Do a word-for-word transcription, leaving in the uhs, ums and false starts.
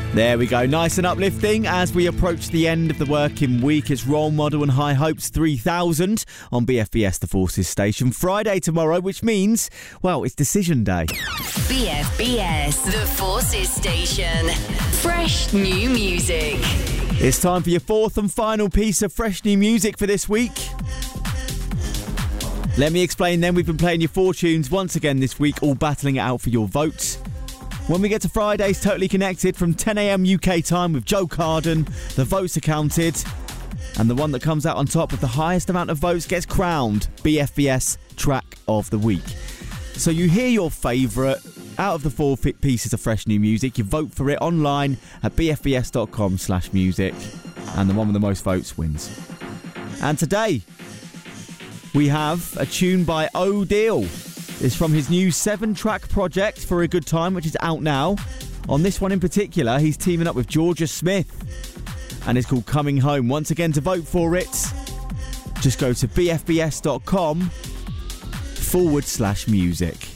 There we go, nice and uplifting as we approach the end of the working week. It's Role Model and High Hopes three thousand on B F B S The Forces station. Friday tomorrow, which means, well, it's decision day. B F B S The Forces station. Fresh new music. It's time for your fourth and final piece of fresh new music for this week. Let me explain then. We've been playing your four tunes once again this week, all battling it out for your votes. When we get to Friday's Totally Connected from ten a.m. U K time with Joe Carden, the votes are counted, and the one that comes out on top with the highest amount of votes gets crowned B F B S Track of the Week. So you hear your favourite out of the four pieces of fresh new music, you vote for it online at b f b s dot com slash music, and the one with the most votes wins. And today we have a tune by O'Deal. It's from his new seven-track project For a Good Time, which is out now. On this one in particular, he's teaming up with Georgia Smith, and it's called Coming Home. Once again, to vote for it, just go to b f b s dot com forward slash music.